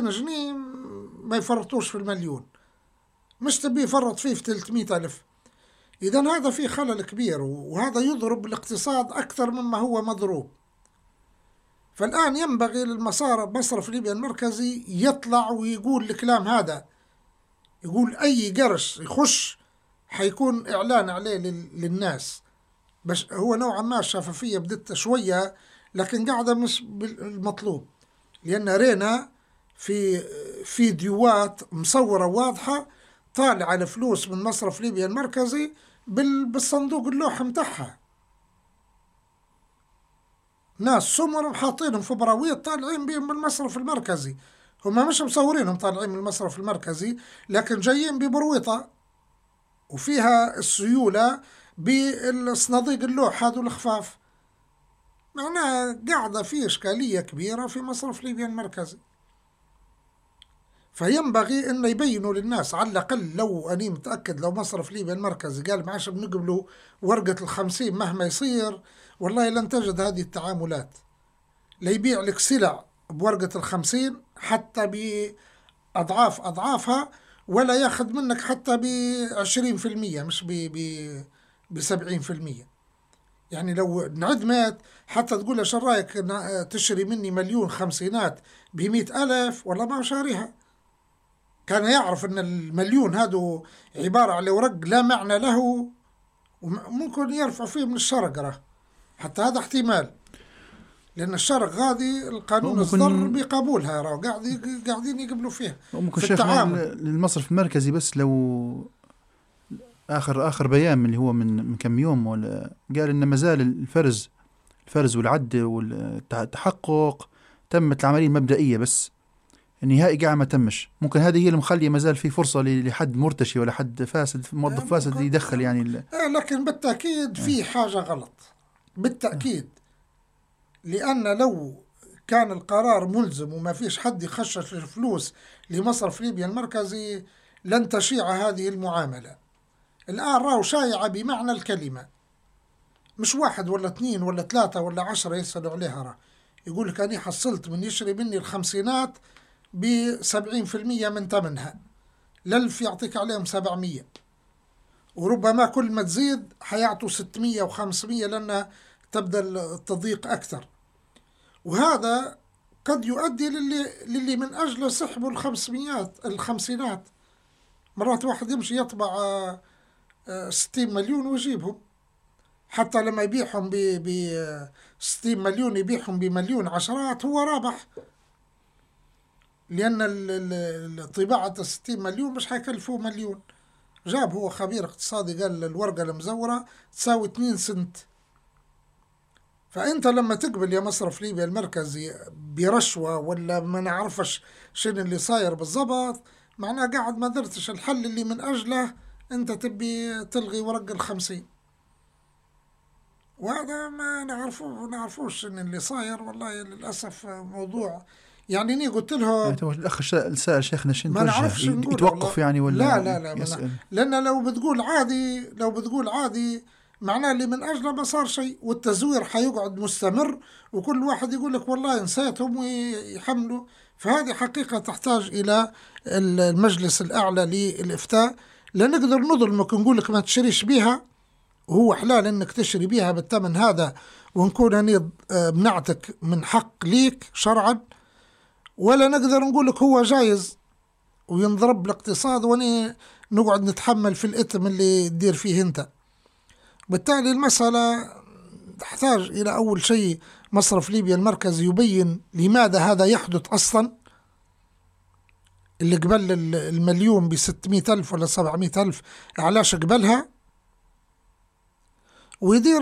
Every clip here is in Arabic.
جنيه ما يفرطوش في المليون، مش تبي يفرط فيه في 300 ألف. إذا هذا فيه خلل كبير، وهذا يضرب الاقتصاد أكثر مما هو مضروب. فالآن ينبغي مصرف ليبيا المركزي يطلع ويقول الكلام هذا، يقول أي قرش يخش حيكون إعلان عليه للناس. بس هو نوعا ما الشفافية بدت شوية، لكن قاعدة مش بالمطلوب، لأن رينا في فيديوهات مصورة واضحة طالع على فلوس من مصرف ليبيا المركزي بالصندوق اللوحة متاعها، ناس سمر حاطينهم في براويط طالعين بهم من المصرف المركزي. هم مش مصورينهم طالعين من المصرف المركزي، لكن جايين ببرويطة وفيها السيولة بالصناديق اللوح هذو الخفاف. معناها قاعدة في إشكالية كبيرة في مصرف ليبيا المركزي. فينبغي أن يبينوا للناس على الأقل، لو أني متأكد لو مصرف ليبيا المركزي قال معاش بنقبلوا ورقة 50 مهما يصير، والله لن تجد هذه التعاملات. لا يبيع لك سلع بورقة 50 حتى بأضعاف أضعافها، ولا ياخذ منك حتى ب20%، مش ب70%. يعني لو انعدمت حتى تقول له شو رايك تشتري مني مليون خمسينات ب100,000، والله ما شاريها. كان يعرف ان المليون هذا عبارة عن ورق لا معنى له، وممكن يرفع فيه من الشرق، حتى هذا احتمال، لأن الشرق غادي القانون اصدر بقبولها، قاعدين يقبلوا فيها في التعامل. للمصرف المركزي بس لو آخر بيان من اللي هو من كم يوم، قال إن مازال الفرز والعد والتحقق تمت العملية المبدئية، بس النهائي قاعد ما تمش. ممكن هذه هي المخلية مازال في فرصة لحد مرتشي ولا حد فاسد، موظف فاسد يدخل يعني لكن بالتأكيد في حاجة غلط بالتأكيد، لأن لو كان القرار ملزم وما فيش حد يخشش الفلوس لمصرف ليبيا المركزي لن تشيع هذه المعاملة. الآن راهو شايعة بمعنى الكلمة، مش 1 ولا 2 ولا 3 ولا 10 يسألوا عليها، يقول لك أنا حصلت من يشري مني الخمسينات ب70% من ثمنها، ل1000 يعطيك عليهم 700، وربما كل ما تزيد حيعطوا 600 و500 لأن تبدأ التضييق أكثر. وهذا قد يؤدي للي من أجل سحب الخمسينات. مرات واحد يمشي يطبع 60 مليون ويجيبهم، حتى لما يبيعهم ب 60 مليون يبيعهم بمليون عشرات هو رابح، لأن طباعة 60 مليون مش حيكلفوه مليون. جاب هو خبير اقتصادي قال الورقة المزورة تساوي 2 سنت. فأنت لما تقبل يا مصرف ليبيا المركزي برشوة ولا ما نعرفش شنو اللي صاير بالضبط، معناه قاعد ما درتش الحل اللي من أجله أنت تبي تلغي ورق 50. وهذا ما نعرفوش شنو اللي صاير. والله للأسف موضوع يعني اني قلت له يعني الاخ سائل شيخنا شنو ما نعرفش يتوقف يعني ولا لا لان لو بتقول عادي معناه اللي من اجله ما صار شيء، والتزوير حيقعد مستمر، وكل واحد يقول لك والله نسيتهم ويحملوا. فهذه حقيقة تحتاج الى المجلس الاعلى للافتاء، لا نقدر نظلمك نقول لك ما تشتريش بيها وهو حلال انك تشتري بيها بالثمن هذا، ونكون اني منعتك من حق ليك شرعا، ولا نقدر نقول لك هو جايز وينضرب الاقتصاد وني نقعد نتحمل في الإثم اللي تدير فيه انت. بالتالي المسألة تحتاج إلى أول شيء مصرف ليبيا المركزي يبين لماذا هذا يحدث أصلا، اللي قبل المليون ب600,000 ولا 700,000 علاش قبلها، ويدير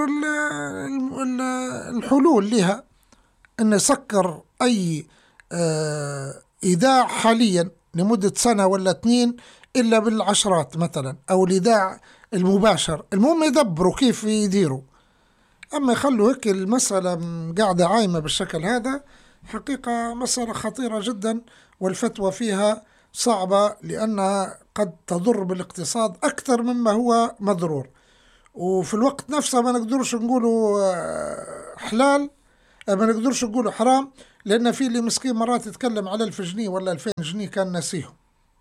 الحلول لها، أن يسكر أي إيداع حاليا لمدة سنة ولا 2 إلا بالعشرات مثلا، أو الإيداع المباشر. المهم يدبروا كيف يديروا، أما يخلوا هيك المسألة قاعدة عايمة بالشكل هذا حقيقة مسألة خطيرة جدا، والفتوى فيها صعبة لأنها قد تضر بالاقتصاد أكثر مما هو مضرور. وفي الوقت نفسه ما نقدرش نقولوا حلال، ما نقدرش نقوله حرام، لأن في اللي مسكين مرات يتكلم على 1000 جنيه ولا 2000 جنيه كان ناسيهم.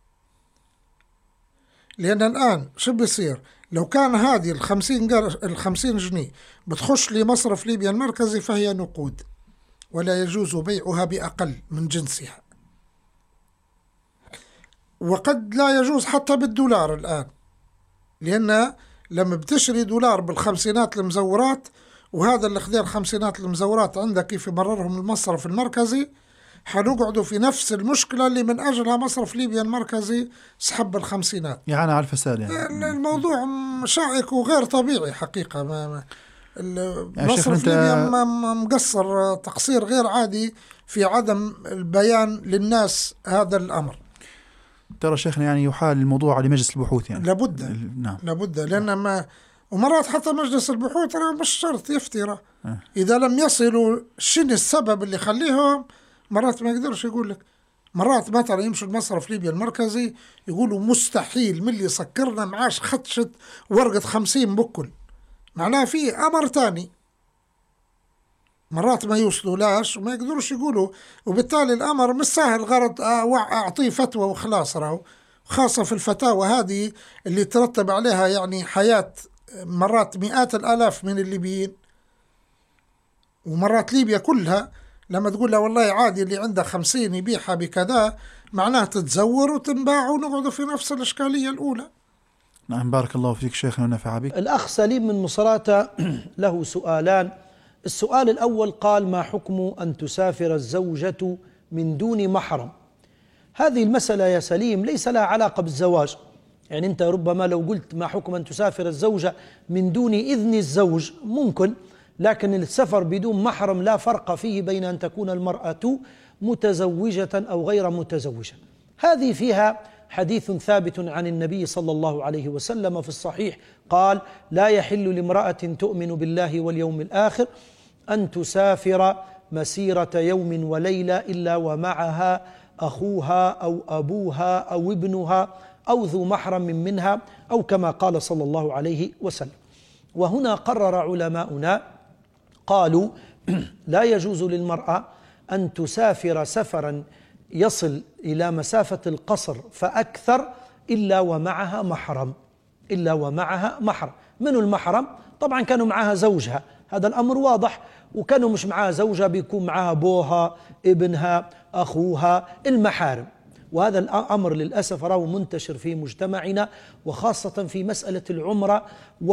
لأن الآن شو بيصير لو كان هذه ال50 جنيه بتخش لمصرف ليبيا المركزي فهي نقود، ولا يجوز بيعها بأقل من جنسها، وقد لا يجوز حتى بالدولار الآن، لأن لما بتشري دولار بالخمسينات المزورات، وهذا اللي خذين الخمسينات المزورات عندك كيف يمررهم المصرف المركزي، حنقعدوا في نفس المشكلة اللي من أجلها مصرف ليبيا المركزي سحب الخمسينات. يعني على الفساد يعني. الموضوع شائك وغير طبيعي حقيقة. يعني مصرف ليبيا مقصر تقصير غير عادي في عدم البيان للناس هذا الأمر. ترى شيخنا يعني يحال الموضوع لمجلس البحوث يعني لابد. نعم. لابد، لأن ومرات حتى مجلس البحوث مش شرط يفترى إذا لم يصلوا شنو السبب اللي يخليهم، مرات ما يقدرش يقول لك. مرات مثلا يمشوا المصرف ليبيا المركزي يقولوا مستحيل من اللي سكرنا معاش خدشة ورقة 50 بكل، معناها في أمر تاني. مرات ما يوصلوا لاش وما يقدروش يقولوا، وبالتالي الأمر مش سهل غرض أعطيه فتوى وخلاص. راهو خاصة في الفتاوى هذه اللي ترتب عليها يعني حياة مرات مئات الآلاف من الليبيين، ومرات ليبيا كلها لما تقول له والله عادي اللي عنده 50 يبيعها بكذا، معناه تتزور وتنباع ونقعد في نفس الإشكالية الأولى. نعم بارك الله فيك شيخنا ونفع بك. الأخ سليم من مصراتة له سؤالان. السؤال الأول قال: ما حكم أن تسافر الزوجة من دون محرم؟ هذه المسألة يا سليم ليس لها علاقة بالزواج. يعني أنت ربما لو قلت ما حكم أن تسافر الزوجة من دون إذن الزوج ممكن، لكن السفر بدون محرم لا فرق فيه بين أن تكون المرأة متزوجة أو غير متزوجة. هذه فيها حديث ثابت عن النبي صلى الله عليه وسلم في الصحيح قال: لا يحل لامرأة تؤمن بالله واليوم الآخر أن تسافر مسيرة يوم وليلة إلا ومعها أخوها أو أبوها أو ابنها أو ذو محرم منها، أو كما قال صلى الله عليه وسلم. وهنا قرر علماؤنا قالوا: لا يجوز للمرأة أن تسافر سفرا يصل إلى مسافة القصر فأكثر إلا ومعها محرم. إلا ومعها محرم. من المحرم؟ طبعا كانوا معها زوجها، هذا الأمر واضح، وكانوا مش معها زوجها بيكون معها أبوها، ابنها، أخوها، المحارم. وهذا الأمر للأسف راه منتشر في مجتمعنا، وخاصة في مسألة العمرة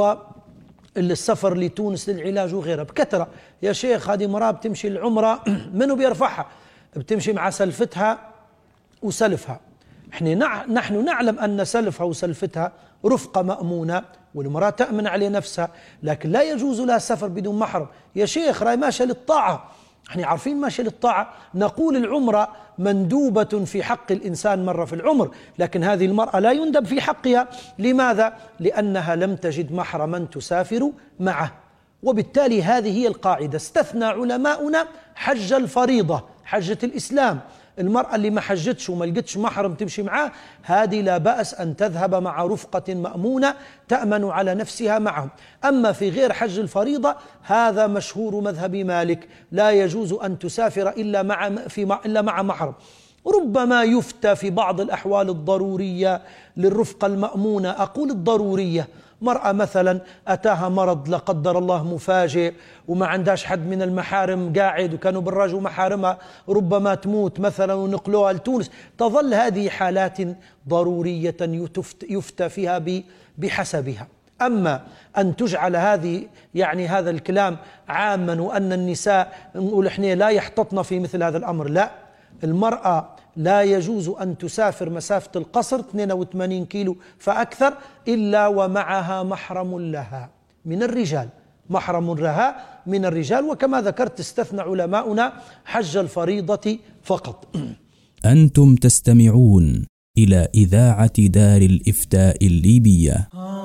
والسفر لتونس للعلاج وغيرها بكثرة. يا شيخ هذه مرأة بتمشي العمرة منو بيرفعها؟ بتمشي مع سلفتها وسلفها. نحن نعلم أن سلفها وسلفتها رفقة مأمونة، والمرأة تأمن على نفسها، لكن لا يجوز لها السفر بدون محرم. يا شيخ راي ماشية للطاعة، احنا عارفين ماشية للطاعة. نقول العمرة مندوبة في حق الإنسان مرة في العمر، لكن هذه المرأة لا يندب في حقها. لماذا؟ لأنها لم تجد محرما تسافر معه. وبالتالي هذه هي القاعدة. استثنى علماؤنا حج الفريضة، حجة الإسلام. المرأة اللي ما حجتش وما لقتش محرم تمشي معاه، هذه لا بأس أن تذهب مع رفقة مأمونة تأمن على نفسها معهم. أما في غير حج الفريضة هذا مشهور مذهب مالك، لا يجوز أن تسافر إلا مع محرم. ربما يفتى في بعض الأحوال الضرورية للرفقة المأمونة. أقول الضرورية، مرأة مثلا أتاها مرض لا قدر الله مفاجئ وما عندهاش حد من المحارم قاعد، وكانوا بالراجوا محارمها ربما تموت مثلا ونقلوها لتونس، تظل هذه حالات ضرورية يفتى فيها بحسبها. أما أن تجعل هذا الكلام عاما، وأن النساء نقول إحنا لا يحتطن في مثل هذا الأمر، لا. المرأة لا يجوز أن تسافر مسافة القصر 82 كيلو فأكثر إلا ومعها محرم لها من الرجال، محرم لها من الرجال. وكما ذكرت استثنى علماؤنا حج الفريضة فقط. أنتم تستمعون إلى إذاعة دار الإفتاء الليبية.